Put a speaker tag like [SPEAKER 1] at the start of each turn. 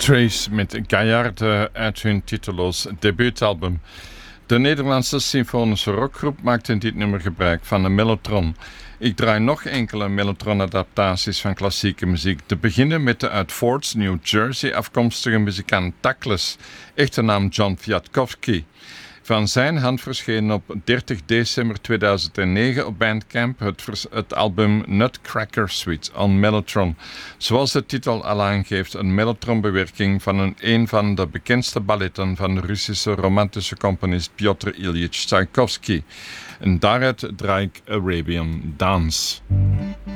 [SPEAKER 1] Trace met Gaillarde uit hun titeloos debuutalbum. De Nederlandse symfonische rockgroep maakte in dit nummer gebruik van een mellotron. Ik draai nog enkele mellotron-adaptaties van klassieke muziek. Te beginnen met de uit Fords, New Jersey afkomstige muzikant Tackless, echte naam John Kwiatkowski. Van zijn hand verscheen op 30 december 2009 op Bandcamp het album Nutcracker Suite on Mellotron. Zoals de titel al aangeeft, een mellotronbewerking van een van de bekendste balletten van de Russische romantische componist Piotr Ilyich Tchaikovsky. En daaruit draai ik Arabian Dance.